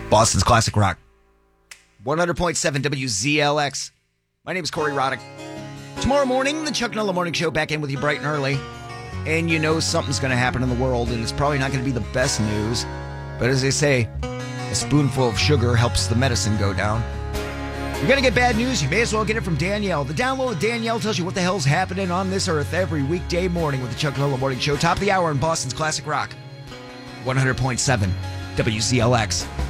Boston's Classic Rock. 100.7 WZLX. My name is Corey Roddick. Tomorrow morning, the Chuck Nolan Morning Show back in with you bright and early. And you know something's going to happen in the world, and it's probably not going to be the best news. But as they say, a spoonful of sugar helps the medicine go down. You're going to get bad news, you may as well get it from Danielle. The download with Danielle tells you what the hell's happening on this earth every weekday morning with the Chuck Nolan Morning Show. Top of the hour in Boston's Classic Rock. 100.7 WZLX.